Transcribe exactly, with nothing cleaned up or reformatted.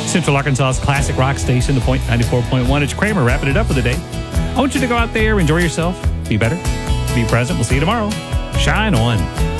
Central Arkansas's classic rock station, The Point ninety-four point one. It's Kramer wrapping it up for the day. I want you to go out there, enjoy yourself, be better, be present. We'll see you tomorrow. Shine on.